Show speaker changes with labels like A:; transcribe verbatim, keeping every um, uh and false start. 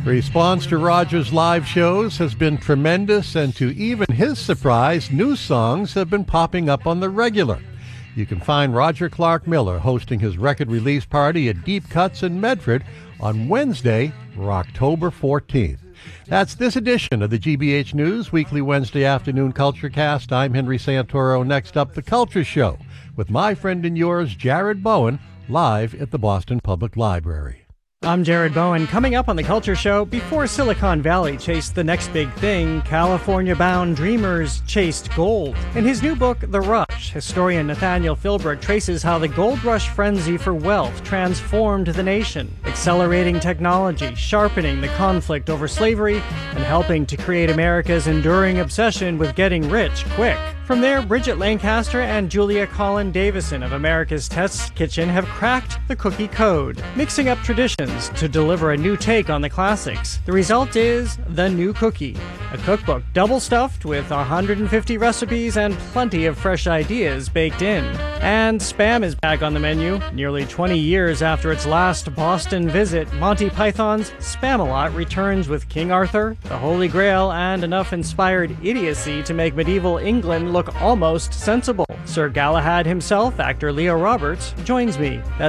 A: Response to Roger's live shows has been tremendous, and to even his surprise, new songs have been popping up on the regular. You can find Roger Clark Miller hosting his record release party at Deep Cuts in Medford on Wednesday, October fourteenth. That's this edition of the G B H News Weekly Wednesday Afternoon Culture Cast. I'm Henry Santoro. Next up, The Culture Show with my friend and yours, Jared Bowen, live at the Boston Public Library.
B: I'm Jared Bowen. Coming up on The Culture Show, before Silicon Valley chased the next big thing, California-bound dreamers chased gold. In his new book, The Rush, historian Nathaniel Philbrick traces how the gold rush frenzy for wealth transformed the nation, accelerating technology, sharpening the conflict over slavery, and helping to create America's enduring obsession with getting rich quick. From there, Bridget Lancaster and Julia Collin Davison of America's Test Kitchen have cracked the cookie code, mixing up traditions to deliver a new take on the classics. The result is The New Cookie, a cookbook double stuffed with one hundred fifty recipes and plenty of fresh ideas baked in. And Spam is back on the menu. Nearly twenty years after its last Boston visit, Monty Python's Spamalot returns with King Arthur, the Holy Grail, and enough inspired idiocy to make medieval England look almost sensible. Sir Galahad himself, actor Leo Roberts, joins me. That's